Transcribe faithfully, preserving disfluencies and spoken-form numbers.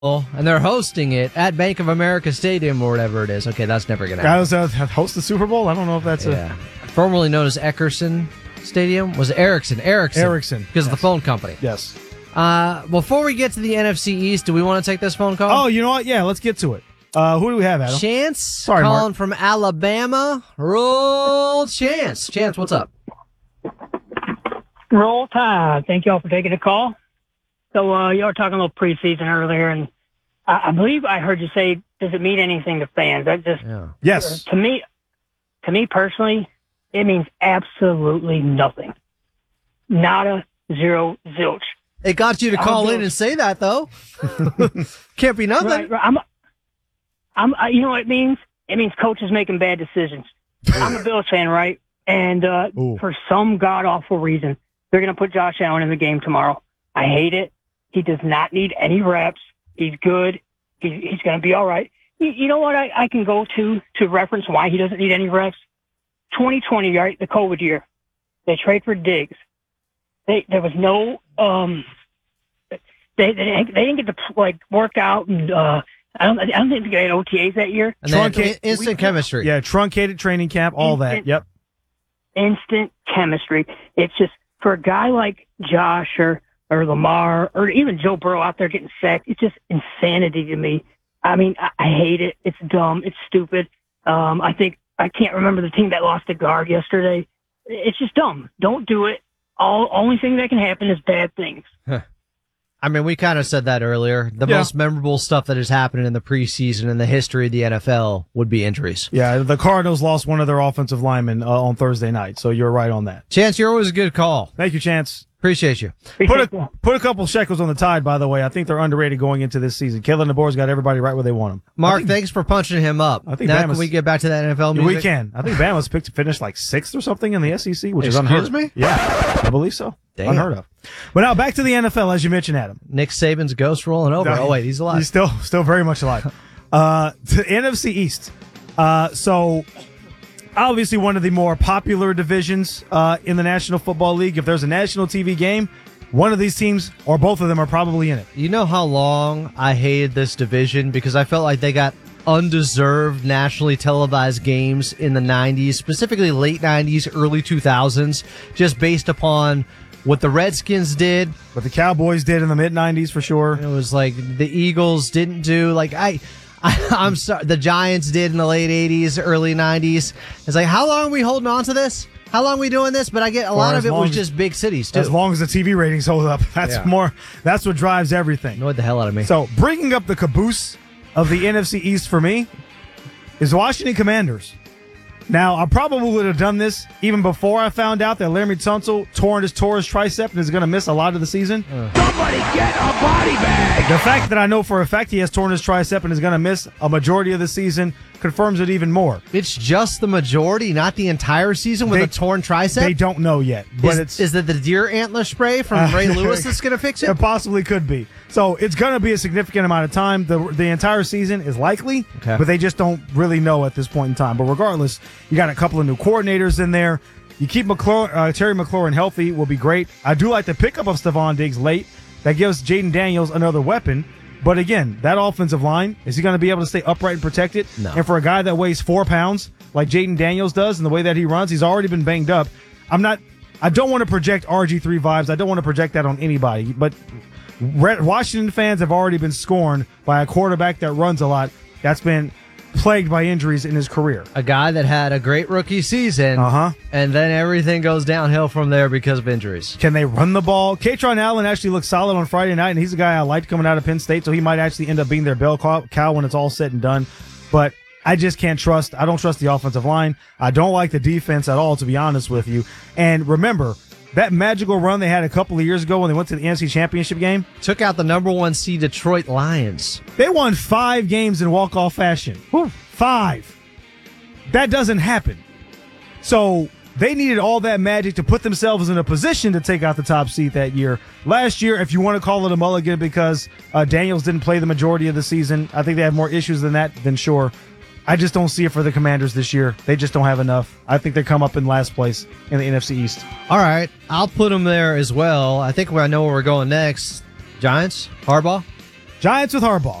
and they're hosting it at Bank of America Stadium or whatever it is. Okay, that's never going to happen. Guys, uh, host the Super Bowl? I don't know if that's yeah. a... Formerly known as Eckerson Stadium. Was it Ericsson? Ericsson. Ericsson. Because yes. of the phone company. Yes. Uh, before we get to the N F C East, do we want to take this phone call? Oh, you know what? Yeah, let's get to it. Uh, who do we have, Adam? Chance. Sorry, calling Mark. from Alabama. Roll Chance. Chance, what's up? Roll Tide. Thank y'all for taking the call. So uh, y'all were talking a little preseason earlier, and I, I believe I heard you say, "Does it mean anything to fans?" That just Yeah. Yes. to me, to me personally, it means absolutely nothing. Nada, zero, zilch. It got you to call in and say that, though. Can't be nothing. Right, right. I'm, I'm, I, you know what it means? It means coaches making bad decisions. I'm a Bills fan, right? And uh, for some god awful reason, they're going to put Josh Allen in the game tomorrow. I hate it. He does not need any reps. He's good. He's, he's going to be all right. You, you know what I, I can go to to reference why he doesn't need any reps? twenty twenty, right? The COVID year. They trade for Diggs. They, there was no, um, they, they, they didn't get to like work out and, uh, I don't, I don't think they had O T As that year. And Truncated, instant chemistry. Yeah, truncated training camp, all instant, that. Yep. Instant chemistry. It's just for a guy like Josh or, or Lamar or even Joe Burrow out there getting sacked. It's just insanity to me. I mean, I, I hate it. It's dumb. It's stupid. Um, I think I can't remember the team that lost a guard yesterday. It's just dumb. Don't do it. All only thing that can happen is bad things. Huh. I mean, we kind of said that earlier. The Yeah. most memorable stuff that has happened in the preseason in the history of the N F L would be injuries. Yeah, the Cardinals lost one of their offensive linemen uh, on Thursday night, so you're right on that. Chance, you're always a good call. Thank you, Chance. Appreciate you. Put a, put a couple shekels on the Tide, by the way. I think they're underrated going into this season. Kalen DeBoer's got everybody right where they want them. Mark, think, thanks for punching him up. I think now Bama's, can we get back to that N F L music? We can. I think Bama's picked to finish like sixth or something in the S E C, which Excuse is unheard of. me? Yeah, I believe so. Damn. Unheard of. But now back to the N F L, as you mentioned, Adam. Nick Saban's ghost rolling over. No, oh, wait, he's alive. He's still, still very much alive. uh, to N F C East. Uh, so... Obviously, one of the more popular divisions uh, in the National Football League. If there's a national T V game, one of these teams or both of them are probably in it. You know how long I hated this division because I felt like they got undeserved nationally televised games in the nineties, specifically late nineties, early two thousands, just based upon what the Redskins did. What the Cowboys did in the mid nineties for sure. It was like the Eagles didn't do. Like, I... I, I'm sorry, the Giants did in the late eighties, early nineties. It's like, how long are we holding on to this? How long are we doing this? But I get a Or lot of as it long was as- just big cities, too. As long as the T V ratings hold up. That's Yeah. more. That's what drives everything. Annoyed the hell out of me. So, bringing up the caboose of the N F C East for me is Washington Commanders. Now, I probably would have done this even before I found out that Laremy Tunsil torn his tore his tricep and is going to miss a lot of the season. Uh. Somebody get a body bag! The fact that I know for a fact he has torn his tricep and is going to miss a majority of the season confirms it even more. It's just the majority, not the entire season with They- a torn tricep? They don't know yet. But is, it's is it the deer antler spray from Ray Lewis that's going to fix it? It possibly could be. So it's going to be a significant amount of time. The the entire season is likely, Okay. but they just don't really know at this point in time. But regardless, you got a couple of new coordinators in there. You keep McLaurin, uh, Terry McLaurin healthy will be great. I do like the pickup of Stephon Diggs late. That gives Jaden Daniels another weapon. But again, that offensive line, is he going to be able to stay upright and protected? No. And for a guy that weighs four pounds, like Jaden Daniels does, and the way that he runs, he's already been banged up. I'm not, I don't want to project R G three vibes. I don't want to project that on anybody. But Red, Washington fans have already been scorned by a quarterback that runs a lot. That's been plagued by injuries in his career. A guy that had a great rookie season, Uh-huh. and then everything goes downhill from there because of injuries. Can they run the ball? Katron Allen actually looked solid on Friday night, and he's a guy I liked coming out of Penn State, so he might actually end up being their bell cow cow when it's all said and done. But I just can't trust. I don't trust the offensive line. I don't like the defense at all, to be honest with you. And remember, that magical run they had a couple of years ago when they went to the N F C Championship game, Took out the number one seed Detroit Lions. they won five games in walk-off fashion. Five. That doesn't happen. So they needed all that magic to put themselves in a position to take out the top seed that year. Last year, if you want to call it a mulligan because uh, Daniels didn't play the majority of the season, I think they have more issues than that, then sure. I just don't see it for the Commanders this year. They just don't have enough. I think they come up in last place in the N F C East. All right, I'll put them there as well. I think I know where we're going next. Giants, Harbaugh. Giants with Harbaugh.